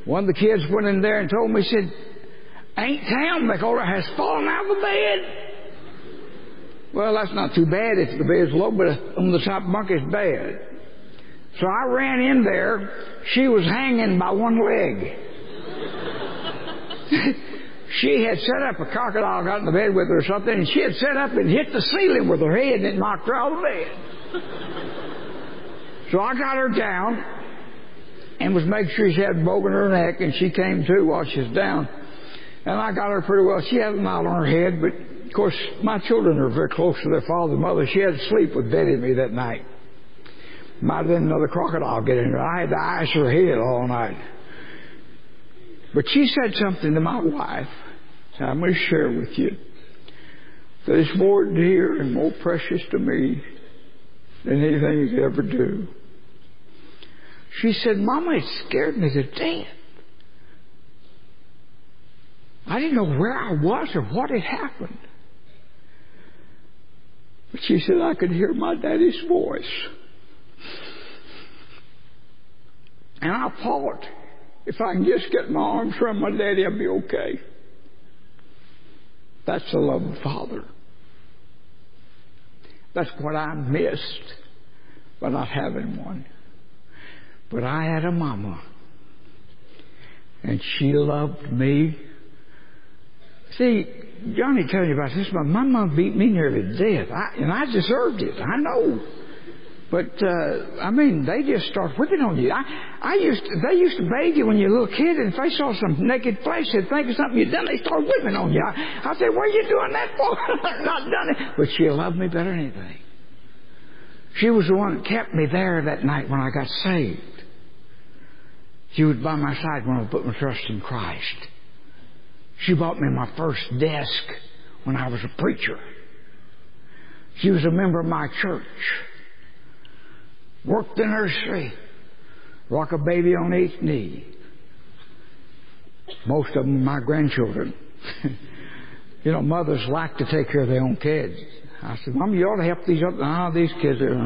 One of the kids went in there and told me, he said, Aunt Talmacola has fallen out of the bed. Well, that's not too bad if the bed's low, but on the top bunk is bad. So I ran in there. She was hanging by one leg. She had set up, a crocodile got in the bed with her or something, and she had set up and hit the ceiling with her head, and it knocked her out of the bed. So I got her down and was making sure she had a bow in her neck, and she came to while she was down. And I got her pretty well. She had a knot on her head, but of course my children are very close to their father and mother. She had to sleep with Betty and me that night. Might have been another crocodile getting her. I had to ice her head all night. But she said something to my wife that I'm going to share with you that is more dear and more precious to me than anything you could ever do. She said, Mama, it scared me to death. I didn't know where I was or what had happened. But she said, I could hear my daddy's voice. And I thought, if I can just get my arms around my daddy, I'll be okay. That's the love of Father. That's what I missed by not having one. But I had a mama, and she loved me. See, Johnny told you about this, but my mom beat me nearly to death, and I deserved it. I know. But, they just start whipping on you. They used to bathe you when you were a little kid, and if they saw some naked flesh, they'd think of something you'd done, they start whipping on you. I said, what are you doing that for? I've not done it. But she loved me better than anything. She was the one that kept me there that night when I got saved. She was by my side when I put my trust in Christ. She bought me my first desk when I was a preacher. She was a member of my church. Worked the nursery. Rock a baby on each knee. Most of them my grandchildren. You know, mothers like to take care of their own kids. I said, Mom, you ought to help these up. These kids are...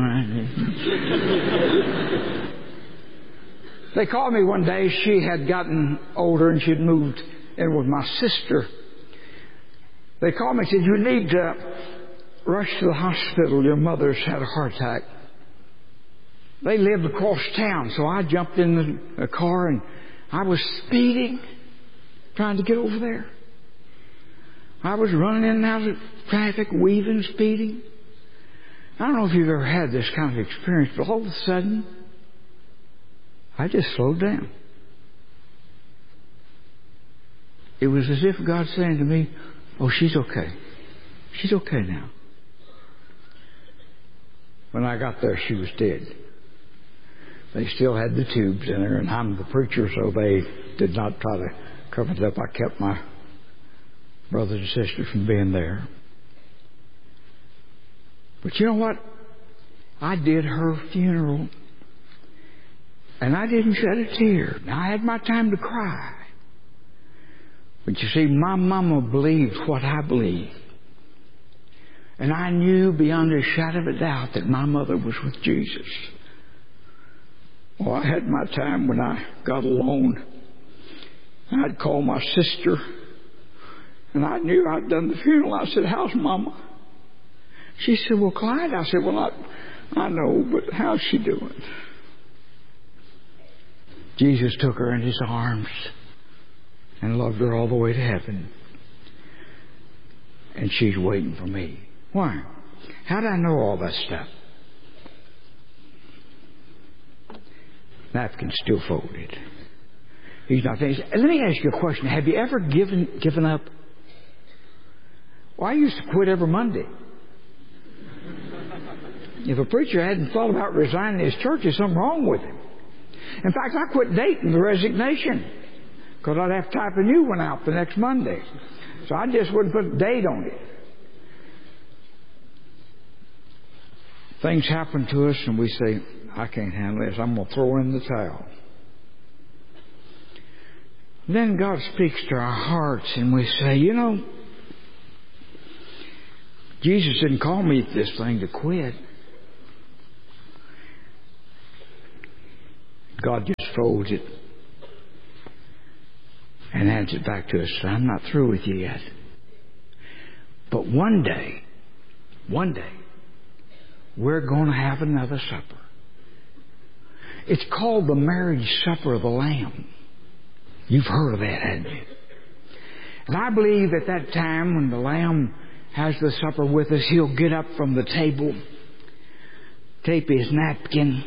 They called me one day. She had gotten older and she'd moved in with my sister. They called me and said, you need to rush to the hospital. Your mother's had a heart attack. They lived across town, so I jumped in the car and I was speeding, trying to get over there. I was running in and out of traffic, weaving, speeding. I don't know if you've ever had this kind of experience, but all of a sudden, I just slowed down. It was as if God saying to me, oh, she's okay. She's okay now. When I got there, she was dead. They still had the tubes in her, and I'm the preacher, so they did not try to cover it up. I kept my brothers and sisters from being there. But you know what? I did her funeral, and I didn't shed a tear. Now, I had my time to cry. But you see, my mama believed what I believed. And I knew beyond a shadow of a doubt that my mother was with Jesus. Oh, I had my time when I got alone. I'd call my sister, and I knew I'd done the funeral. I said, how's Mama? She said, well, Clyde. I said, well, I know, but how's she doing? Jesus took her in His arms and loved her all the way to heaven. And she's waiting for me. Why? How did I know all that stuff? Napkin's still folded. He's not finished. Let me ask you a question. Have you ever given up? Well, I used to quit every Monday. If a preacher hadn't thought about resigning his church, there's something wrong with him. In fact, I quit dating the resignation because I'd have to type a new one out the next Monday. So I just wouldn't put a date on it. Things happen to us and we say, I can't handle this. I'm going to throw in the towel. Then God speaks to our hearts and we say, you know, Jesus didn't call me this thing to quit. God just folds it and hands it back to us. I'm not through with you yet. But one day, we're going to have another supper. It's called the marriage supper of the Lamb. You've heard of that, haven't you? And I believe at that time when the Lamb has the supper with us, He'll get up from the table, tape his napkin.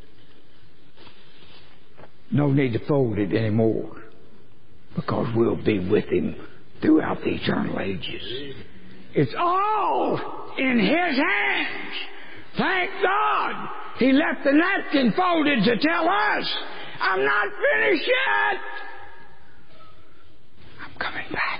No need to fold it anymore, because we'll be with Him throughout the eternal ages. It's all in His hands. Thank God He left the napkin folded to tell us, I'm not finished yet. I'm coming back.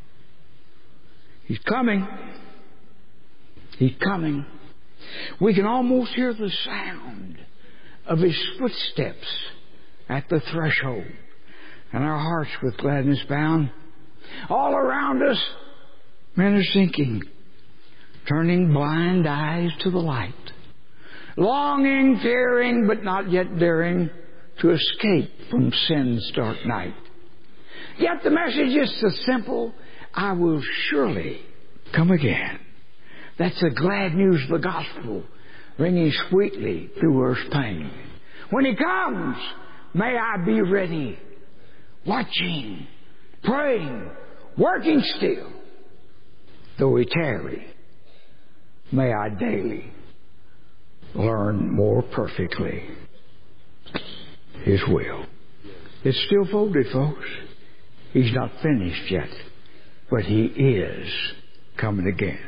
He's coming. He's coming. We can almost hear the sound of His footsteps at the threshold, and our hearts with gladness bound. All around us, men are sinking, turning blind eyes to the light, longing, fearing, but not yet daring to escape from sin's dark night. Yet the message is so simple, I will surely come again. That's the glad news of the gospel, ringing sweetly through earth's pain. When He comes, may I be ready, watching, praying, working still. Though He tarry, may I daily learn more perfectly His will. It's still folded, folks. He's not finished yet, but He is coming again.